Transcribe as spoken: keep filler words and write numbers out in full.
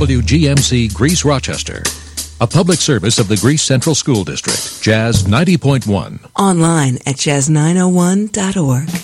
W G M C Greece Rochester. A public service of the Greece Central School District. Jazz ninety point one. Online at jazz nine oh one dot org.